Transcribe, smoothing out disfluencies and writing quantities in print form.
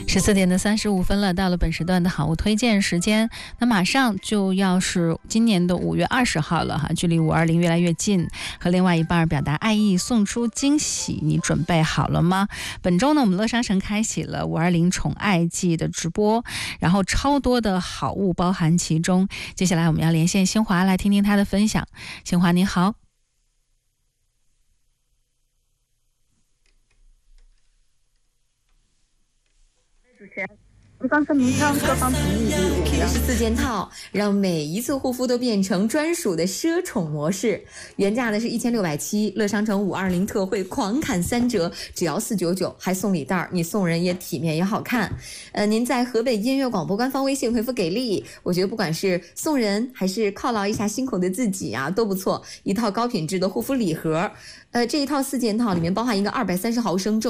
14:35了，到了本时段的好物推荐时间。那马上就要是今年的5月20号了哈，距离520越来越近，和另外一半表达爱意，送出惊喜，你准备好了吗？本周呢，我们乐商城开启了520宠爱季的直播，然后超多的好物包含其中。接下来我们要连线新华来听听他的分享。新华你好。 主持人，服装声名称各方评议第 54件套，让每一次护肤都变成专属的奢宠模式。原价的是1670，乐商城520特惠狂砍3折，只要499，还送礼袋，你送人也体面也好看。您在河北音乐广播官方微信回复给力，我觉得不管是送人还是犒劳一下辛苦的自己啊，都不错。一套高品质的护肤礼盒，这一套4件套里面包含一个230毫升正